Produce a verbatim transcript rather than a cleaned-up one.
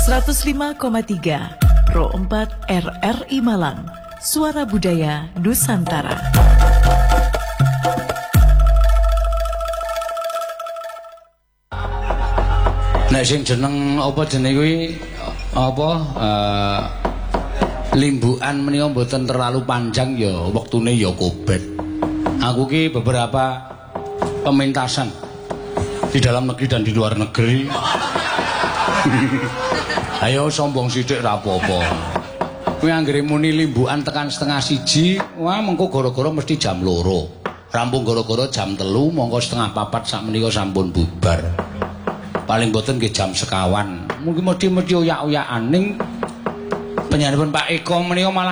seratus lima koma tiga Pro empat R R I Malang, Suara Budaya Nusantara. Nek sing jeneng apa jenenge kuwi apa uh, limbukan menika mboten terlalu panjang ya wektune ya kobet. Aku ki beberapa pementasan di dalam negeri dan di luar negeri. Ayo sombong sithik ra apa-apa. Kuwi anggere muni limbukan tekan setengah siji, wah mengko gara-gara mesti jam loro. Rampung gara-gara jam telu, mongko setengah papat sak menika sampun bubar. Paling boten nggih jam sekawan. Mungkin mesti-mesti oyak-oyakan ning penyanipun Pak Eko menika malah